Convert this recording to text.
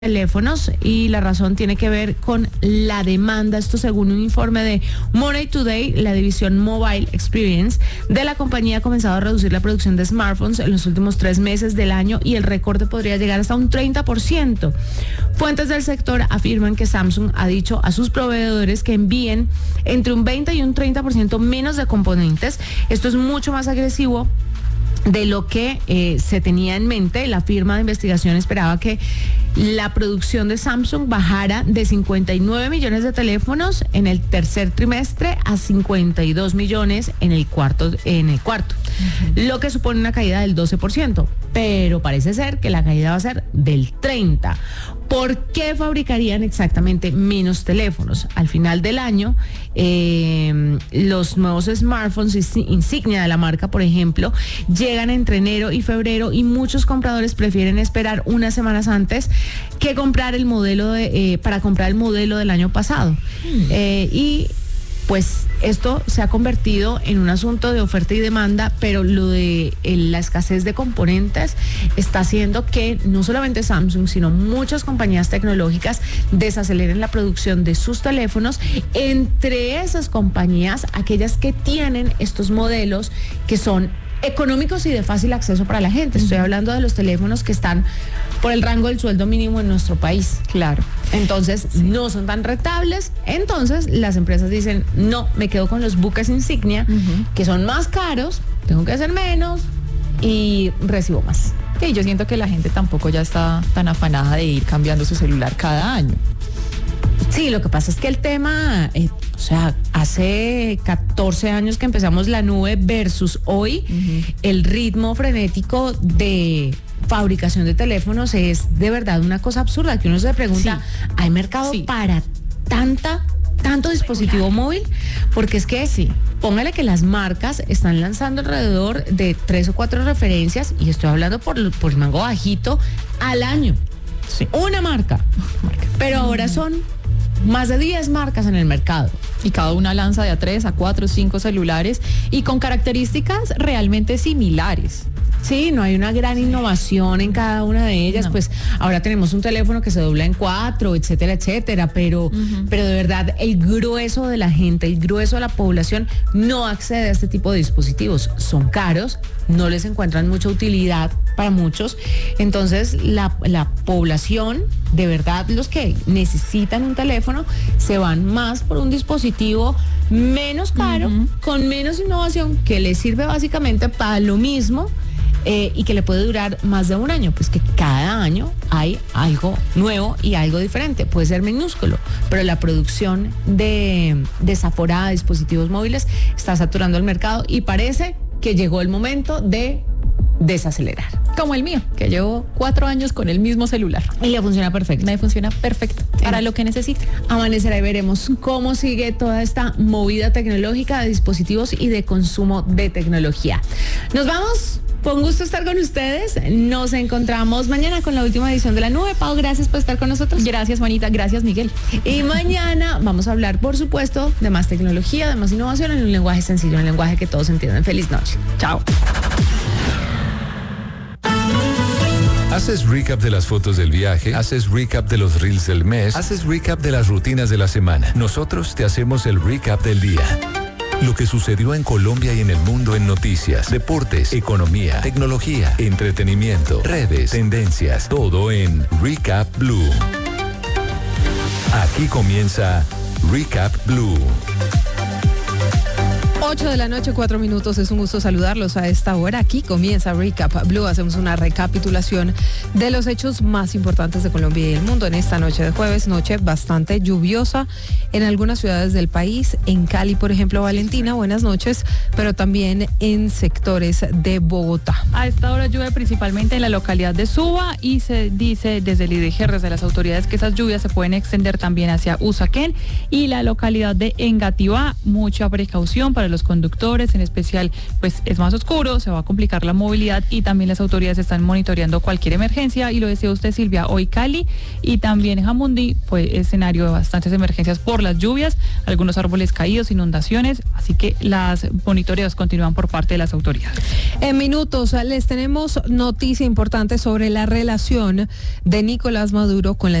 teléfonos y la razón tiene que ver con la demanda. Esto según un informe de Money Today, la división Mobile Experience de la compañía ha comenzado a reducir la producción de smartphones en los últimos 3 meses del año y el recorte podría llegar hasta un 30%. Fuentes del sector afirman que Samsung ha dicho a sus proveedores que envíen entre un 20 y un 30% menos de componentes. Esto es mucho más agresivo de lo que se tenía en mente. La firma de investigación esperaba que la producción de Samsung bajara de 59 millones de teléfonos en el tercer trimestre a 52 millones en el cuarto. Lo que supone una caída del 12%, pero parece ser que la caída va a ser del 30%. ¿Por qué fabricarían exactamente menos teléfonos? Al final del año, los nuevos smartphones insignia de la marca, por ejemplo, llegan entre enero y febrero y muchos compradores prefieren esperar unas semanas antes que comprar el modelo para comprar el modelo del año pasado. Y pues esto se ha convertido en un asunto de oferta y demanda, pero lo de la escasez de componentes está haciendo que no solamente Samsung, sino muchas compañías tecnológicas desaceleren la producción de sus teléfonos. Entre esas compañías, aquellas que tienen estos modelos que son económicos y de fácil acceso para la gente. Estoy hablando de los teléfonos que están por el rango del sueldo mínimo en nuestro país. Claro. Entonces, no son tan rentables. Entonces, las empresas dicen, no, me quedo con los buques insignia, que son más caros, tengo que hacer menos y recibo más. Sí, yo siento que la gente tampoco ya está tan afanada de ir cambiando su celular cada año. Sí, lo que pasa es que el tema, hace 14 años que empezamos la nube versus hoy, el ritmo frenético de fabricación de teléfonos es de verdad una cosa absurda, que uno se pregunta, ¿hay mercado para tanto dispositivo móvil? Porque es que póngale que las marcas están lanzando alrededor de 3 o 4 referencias, y estoy hablando por el mango bajito, al año. Sí. Una marca. Pero ahora son más de 10 marcas en el mercado. Y cada una lanza de a 3, a 4, 5 celulares y con características realmente similares. Sí, no hay una gran innovación en cada una de ellas. No. Pues ahora tenemos un teléfono que se dobla en 4, etcétera, etcétera, pero de verdad el grueso de la gente, el grueso de la población no accede a este tipo de dispositivos. Son caros, no les encuentran mucha utilidad para muchos. Entonces la población, de verdad, los que necesitan un teléfono, se van más por un dispositivo menos caro, con menos innovación, que les sirve básicamente para lo mismo. Y que le puede durar más de un año, pues que cada año hay algo nuevo y algo diferente. Puede ser minúsculo, pero la producción desaforada de dispositivos móviles está saturando el mercado y parece que llegó el momento de desacelerar. Como el mío, que llevo 4 años con el mismo celular. Y le funciona perfecto. Me funciona perfecto para lo que necesite. Amanecerá y veremos cómo sigue toda esta movida tecnológica de dispositivos y de consumo de tecnología. Nos vamos. Con gusto estar con ustedes. Nos encontramos mañana con la última edición de La Nube. Pau, gracias por estar con nosotros. Gracias, Juanita. Gracias, Miguel. Y mañana vamos a hablar, por supuesto, de más tecnología, de más innovación en un lenguaje sencillo, en un lenguaje que todos entiendan. Feliz noche. Chao. Haces recap de las fotos del viaje, haces recap de los reels del mes, haces recap de las rutinas de la semana. Nosotros te hacemos el recap del día. Lo que sucedió en Colombia y en el mundo en noticias, deportes, economía, tecnología, entretenimiento, redes, tendencias, todo en Recap Blue. Aquí comienza Recap Blue. 8 de la noche, 4 minutos. Es un gusto saludarlos a esta hora. Aquí comienza Recap Blue. Hacemos una recapitulación de los hechos más importantes de Colombia y el mundo en esta noche de jueves, noche bastante lluviosa en algunas ciudades del país. En Cali, por ejemplo, Valentina, buenas noches, pero también en sectores de Bogotá. A esta hora llueve principalmente en la localidad de Suba y se dice desde el IDG, desde las autoridades, que esas lluvias se pueden extender también hacia Usaquén y la localidad de Engativá. Mucha precaución para los los conductores, en especial pues es más oscuro, se va a complicar la movilidad y también las autoridades están monitoreando cualquier emergencia y lo decía usted, Silvia, hoy Cali y también Jamundí fue escenario de bastantes emergencias por las lluvias, algunos árboles caídos, inundaciones, así que las monitoreos continúan por parte de las autoridades. En minutos les tenemos noticia importante sobre la relación de Nicolás Maduro con la